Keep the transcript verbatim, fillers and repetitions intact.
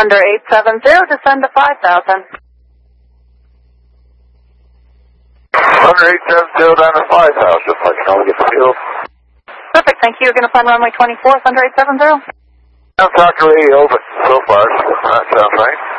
Thunder eight seven zero, descend to five thousand. Thunder eight seven zero down to five thousand, just like you know, get the field. Perfect, thank you. You're going to find runway twenty-four, Thunder eight seven zero. I'm talking radio, but so far, that sounds right.